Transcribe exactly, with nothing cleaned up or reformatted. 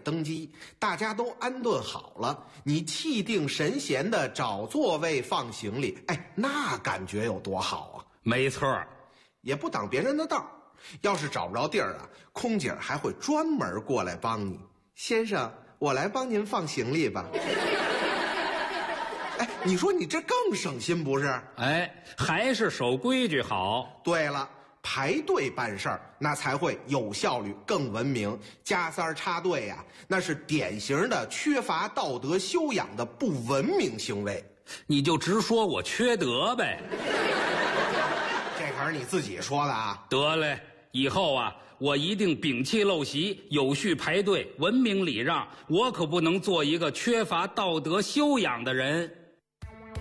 登基，大家都安顿好了，你气定神闲的找座位放行李，哎，那感觉有多好啊！ 没错， 也不挡别人的道，要是找不着地儿啊，空姐还会专门过来帮你。先生，我来帮您放行李吧。哎，你说你这更省心不是？ 哎，还是守规矩好。 对了，排队办事儿那才会有效率更文明，加塞儿插队呀、啊，那是典型的缺乏道德修养的不文明行为。 你就直说我缺德呗。 这可是你自己说的啊。 得嘞，以后啊我一定摒弃陋习，有序排队，文明礼让，我可不能做一个缺乏道德修养的人。